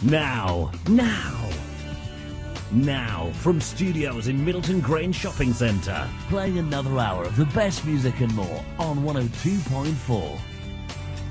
Now, from studios in Middleton Grange Shopping Centre, playing another hour of the best music and more on 102.4